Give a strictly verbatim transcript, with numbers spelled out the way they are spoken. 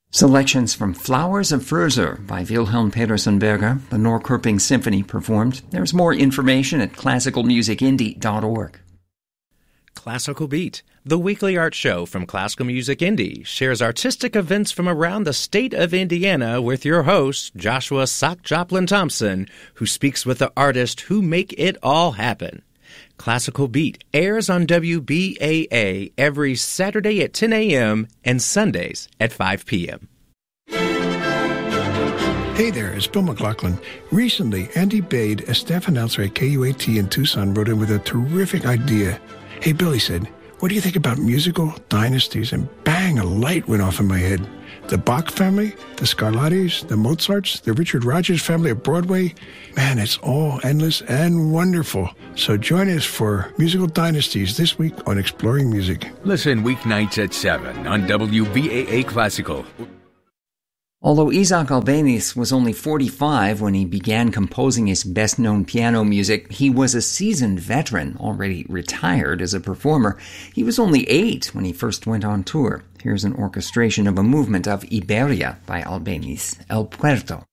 Selections from Flowers of Furzer by Wilhelm Petersenberger, the Norrköping Symphony performed. There's more information at classical music indie dot org. Classical Beat, the weekly art show from Classical Music Indie, shares artistic events from around the state of Indiana with your host, Joshua Sock Joplin Thompson, who speaks with the artists who make it all happen. Classical Beat airs on W B A A every Saturday at ten a.m. and Sundays at five p.m. Hey there, it's Bill McLaughlin. Recently, Andy Bade, a staff announcer at K U A T in Tucson, wrote in with a terrific idea. Hey, Bill, he said, what do you think about musical dynasties? And bang, a light went off in my head. The Bach family, the Scarlattis, the Mozarts, the Richard Rodgers family of Broadway. Man, it's all endless and wonderful. So join us for Musical Dynasties this week on Exploring Music. Listen weeknights at seven on W B A A Classical. Although Isaac Albéniz was only forty-five when he began composing his best-known piano music, he was a seasoned veteran, already retired as a performer. He was only eight when he first went on tour. Here's an orchestration of a movement of Iberia by Albéniz, El Puerto.